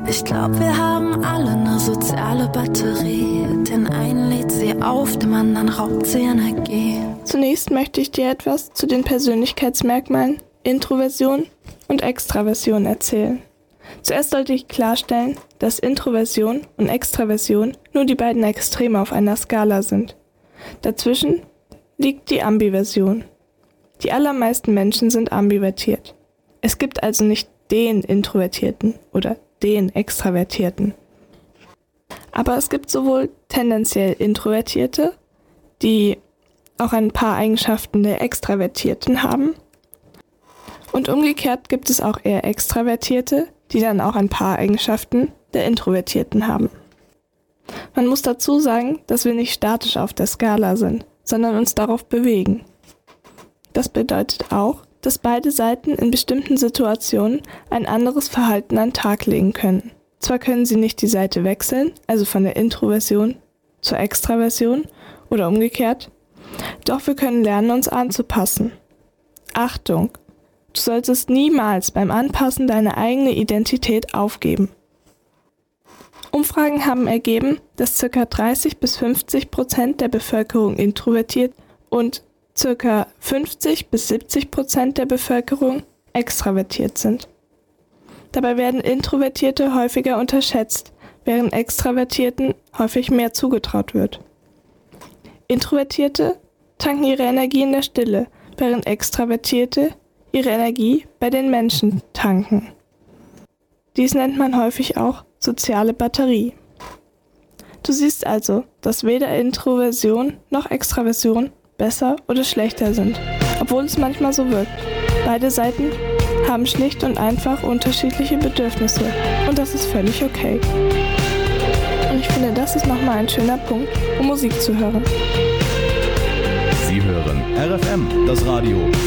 Ich glaub, wir haben alle eine soziale Batterie. Den einen lädt sie auf, dem anderen raubt sie Energie. Zunächst möchte ich dir etwas zu den Persönlichkeitsmerkmalen Introversion und Extraversion erzählen. Zuerst sollte ich klarstellen, dass Introversion und Extraversion nur die beiden Extreme auf einer Skala sind. Dazwischen liegt die Ambiversion. Die allermeisten Menschen sind ambivertiert. Es gibt also nicht den Introvertierten oder den Extravertierten. Aber es gibt sowohl tendenziell Introvertierte, die auch ein paar Eigenschaften der Extravertierten haben, und umgekehrt gibt es auch eher Extravertierte, die dann auch ein paar Eigenschaften der Introvertierten haben. Man muss dazu sagen, dass wir nicht statisch auf der Skala sind, sondern uns darauf bewegen. Das bedeutet auch, dass beide Seiten in bestimmten Situationen ein anderes Verhalten an den Tag legen können. Zwar können sie nicht die Seite wechseln, also von der Introversion zur Extraversion oder umgekehrt, doch wir können lernen, uns anzupassen. Achtung! Du solltest niemals beim Anpassen deine eigene Identität aufgeben. Umfragen haben ergeben, dass ca. 30-50% der Bevölkerung introvertiert und ca. 50-70% der Bevölkerung extravertiert sind. Dabei werden Introvertierte häufiger unterschätzt, während Extravertierten häufig mehr zugetraut wird. Introvertierte tanken ihre Energie in der Stille, während Extravertierte ihre Energie bei den Menschen tanken. Dies nennt man häufig auch soziale Batterie. Du siehst also, dass weder Introversion noch Extraversion besser oder schlechter sind, obwohl es manchmal so wirkt. Beide Seiten haben schlicht und einfach unterschiedliche Bedürfnisse und das ist völlig okay. Und ich finde, das ist nochmal ein schöner Punkt, um Musik zu hören. Sie hören RFM, das Radio